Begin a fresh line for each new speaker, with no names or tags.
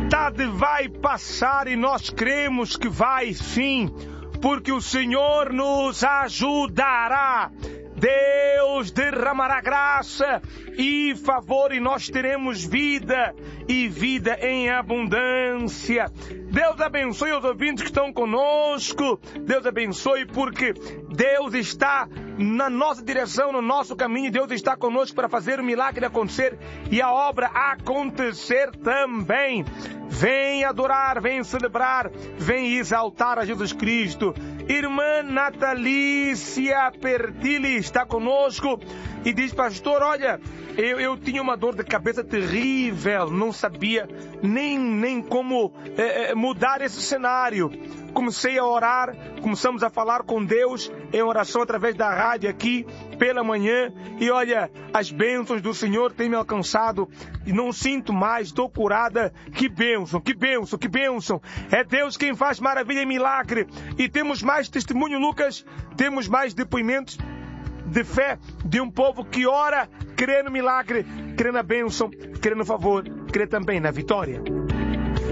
tempestade vai passar e nós cremos que vai sim, porque o Senhor nos ajudará. Deus derramará graça e favor e nós teremos vida e vida em abundância. Deus abençoe os ouvintes que estão conosco. Deus abençoe porque Deus está na nossa direção, no nosso caminho. Deus está conosco para fazer o milagre acontecer e a obra acontecer também. Vem adorar, vem celebrar, vem exaltar a Jesus Cristo. Irmã Natalícia Pertili está conosco e diz: pastor, olha, eu tinha uma dor de cabeça terrível, não sabia nem como mudar esse cenário. Comecei a orar, começamos a falar com Deus em oração através da rádio aqui pela manhã e olha, as bênçãos do Senhor têm me alcançado e não sinto mais, estou curada. Que bênção, que bênção, que bênção. É Deus quem faz maravilha e milagre. E temos mais testemunho, Lucas, temos mais depoimentos de fé de um povo que ora, crê no milagre, crê na bênção, crê no favor, crê também na vitória.